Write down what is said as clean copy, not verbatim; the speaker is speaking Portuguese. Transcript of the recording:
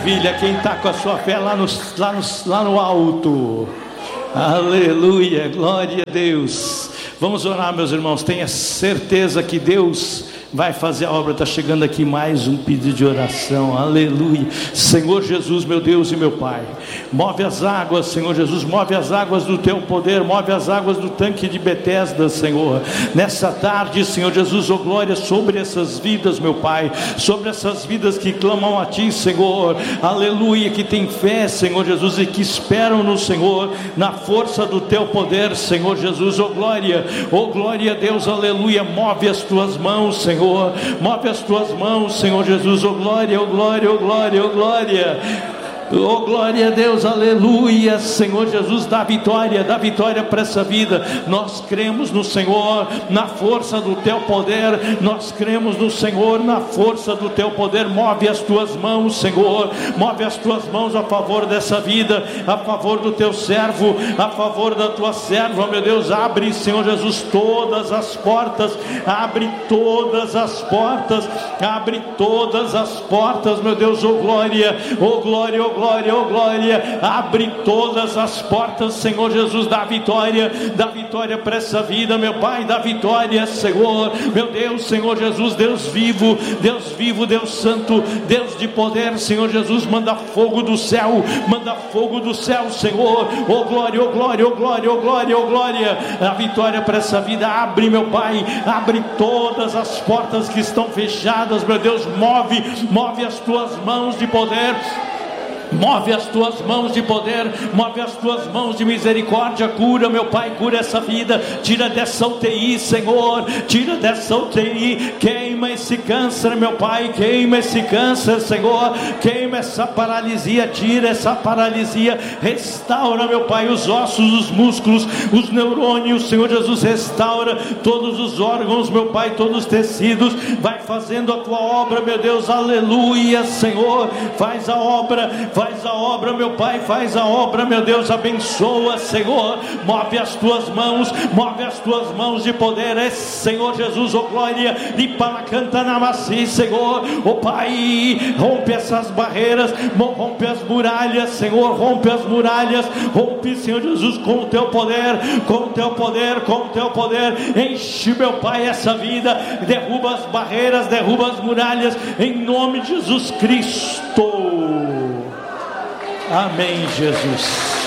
maravilha. Quem está com a sua fé lá no alto? Aleluia, glória a Deus. Vamos orar, meus irmãos. Tenha certeza que Deus vai fazer a obra. Está chegando aqui mais um pedido de oração. Aleluia. Senhor Jesus, meu Deus e meu Pai, move as águas, Senhor Jesus, move as águas do teu poder, move as águas do tanque de Betesda, Senhor, nessa tarde, Senhor Jesus, oh glória, sobre essas vidas, meu Pai, sobre essas vidas que clamam a Ti, Senhor, aleluia, que tem fé, Senhor Jesus, e que esperam no Senhor, na força do teu poder, Senhor Jesus, oh glória a Deus, aleluia. Move as tuas mãos, Senhor, move as tuas mãos, Senhor Jesus, oh glória, oh glória, oh glória, oh glória. Oh glória a Deus, aleluia. Senhor Jesus, dá vitória para essa vida. Nós cremos no Senhor, na força do teu poder. Nós cremos no Senhor, na força do teu poder. Move as tuas mãos, Senhor, move as tuas mãos a favor dessa vida, a favor do teu servo, a favor da tua serva, meu Deus. Abre, Senhor Jesus, todas as portas, abre todas as portas, abre todas as portas, meu Deus. Oh glória, oh glória, oh glória, oh glória, abre todas as portas, Senhor Jesus, dá vitória para essa vida, meu Pai, dá vitória, Senhor, meu Deus, Senhor Jesus, Deus vivo, Deus santo, Deus de poder, Senhor Jesus, manda fogo do céu, Senhor, oh glória, oh glória, oh glória, oh glória, oh glória, a vitória para essa vida. Abre, meu Pai, abre todas as portas que estão fechadas, meu Deus, move as tuas mãos de poder. Move as tuas mãos de poder, move as tuas mãos de misericórdia, cura, meu Pai, cura essa vida, tira dessa UTI, Senhor, tira dessa UTI, queima esse câncer, meu Pai, queima esse câncer, Senhor, queima essa paralisia, tira essa paralisia, restaura, meu Pai, os ossos, os músculos, os neurônios, Senhor Jesus, restaura todos os órgãos, meu Pai, todos os tecidos, vai fazendo a tua obra, meu Deus, aleluia, Senhor, faz a obra, meu Pai, faz a obra, meu Deus, abençoa, Senhor, move as tuas mãos de poder, Senhor Jesus, oh glória, e para cantar na macia, Senhor, oh Pai, rompe essas barreiras, rompe as muralhas, Senhor, rompe as muralhas, rompe, Senhor Jesus, com o teu poder, enche, meu Pai, essa vida, derruba as barreiras, derruba as muralhas, em nome de Jesus Cristo. Amém, Jesus.